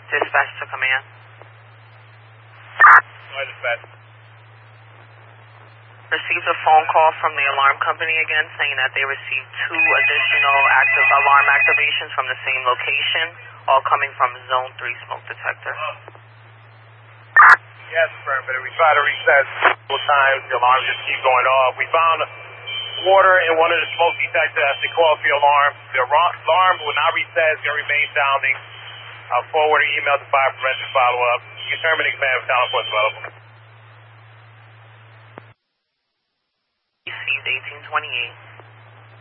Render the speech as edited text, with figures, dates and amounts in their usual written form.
Dispatch to command. Dispatch. Received a phone call from the alarm company again saying that they received 2 additional active alarm activations from the same location, all coming from Zone 3 smoke detector. Yes, affirmative. We try to reset several times. The alarms just keep going off. We found water in one of the smoke detectors as they call for the alarm. The alarm will not reset. It's going to remain sounding. I'll forward an email to fire prevention follow-up. You can terminate command if town reports available. Received 1828.